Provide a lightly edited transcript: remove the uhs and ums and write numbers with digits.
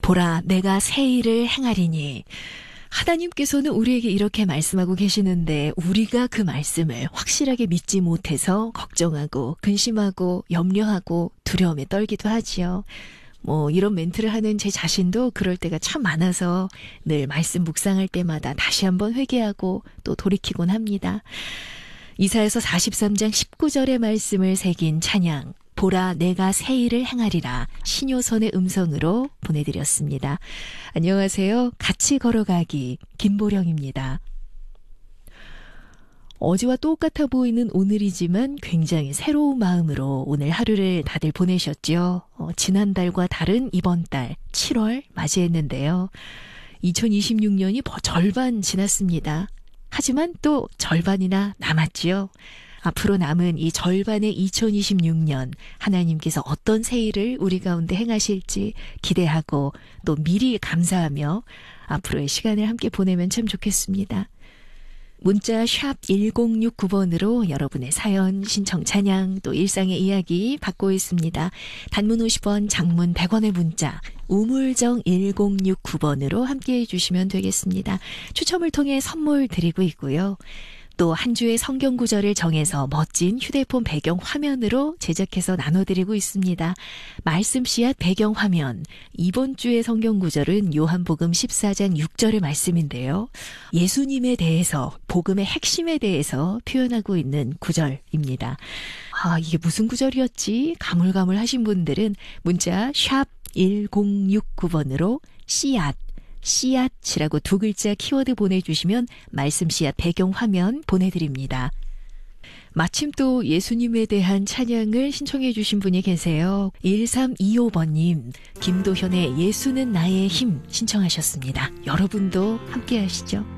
보라, 내가 새 일을 행하리니. 하나님께서는 우리에게 이렇게 말씀하고 계시는데 우리가 그 말씀을 확실하게 믿지 못해서 걱정하고 근심하고 염려하고 두려움에 떨기도 하지요. 이런 멘트를 하는 제 자신도 그럴 때가 참 많아서 늘 말씀 묵상할 때마다 다시 한번 회개하고 또 돌이키곤 합니다. 이사야서 43장 19절의 말씀을 새긴 찬양, 보라 내가 새 일을 행하리라, 신효선의 음성으로 보내드렸습니다. 안녕하세요. 같이 걸어가기 김보령입니다. 어제와 똑같아 보이는 오늘이지만 굉장히 새로운 마음으로 오늘 하루를 다들 보내셨죠. 지난달과 다른 이번 달 7월 맞이했는데요. 2026년이 절반 지났습니다. 하지만 또 절반이나 남았지요. 앞으로 남은 이 절반의 2026년 하나님께서 어떤 새 일을 우리 가운데 행하실지 기대하고 또 미리 감사하며 앞으로의 시간을 함께 보내면 참 좋겠습니다. 문자 샵 1069번으로 여러분의 사연, 신청 찬양, 또 일상의 이야기 받고 있습니다. 단문 50원, 장문 100원의 문자 우물정 1069번으로 함께해 주시면 되겠습니다. 추첨을 통해 선물 드리고 있고요. 또 한 주의 성경 구절을 정해서 멋진 휴대폰 배경 화면으로 제작해서 나눠드리고 있습니다. 말씀 씨앗 배경 화면, 이번 주의 성경 구절은 요한복음 14장 6절의 말씀인데요. 예수님에 대해서, 복음의 핵심에 대해서 표현하고 있는 구절입니다. 이게 무슨 구절이었지? 가물가물하신 분들은 문자 샵 1069번으로 씨앗이라고 두 글자 키워드 보내주시면 말씀 씨앗 배경 화면 보내드립니다. 마침 또 예수님에 대한 찬양을 신청해 주신 분이 계세요. 1325번님, 김도현의 예수는 나의 힘 신청하셨습니다. 여러분도 함께 하시죠.